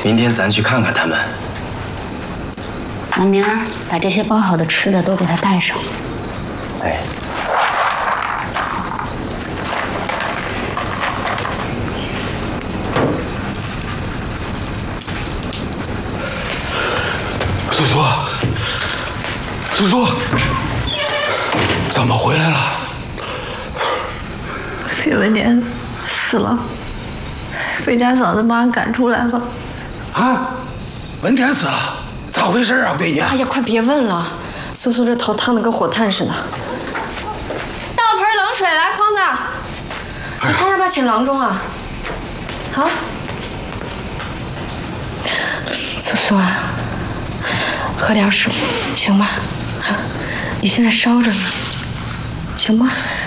明天咱去看看他们。 那明儿把这些包好的吃的都给他带上。 哎。 苏苏，苏苏，咱们回来了。 费文典死了，费家嫂子把俺赶出来了。 啊，文典死了，咋回事啊，闺女？ 哎呀，快别问了，苏苏这头烫得跟火炭似的。倒盆冷水来，匡子，你看要不要请郎中啊？好，苏苏啊，喝点水，行吗？啊，你现在烧着呢，行吗？